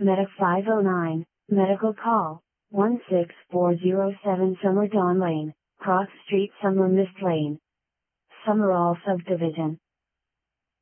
Medic 509, medical call, 16407 Summer Dawn Lane, Cross Street Summer Mist Lane. Summerall Subdivision.